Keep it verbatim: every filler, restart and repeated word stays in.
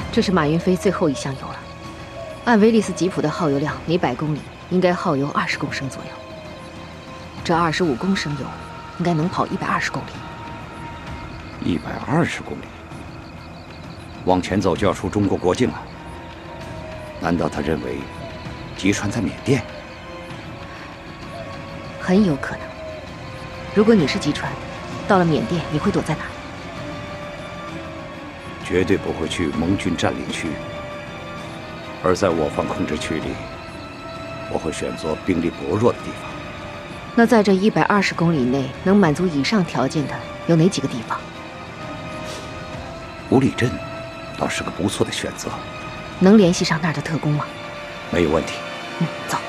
这是马云飞最后一箱油了。按威利斯吉普的耗油量，每百公里应该耗油二十公升左右。这二十五公升油，应该能跑一百二十公里。 一百二十公里，往前走就要出中国国境了。难道他认为吉川在缅甸？ 很有可能。如果你是吉川，到了缅甸，你会躲在哪儿？ 绝对不会去盟军占领区。而在我方控制区里，我会选择兵力薄弱的地方。 那在这一百二十公里内能满足以上条件的有哪几个地方？ 五里镇倒是个不错的选择。 能联系上那儿的特工吗？ 没有问题。 嗯，走。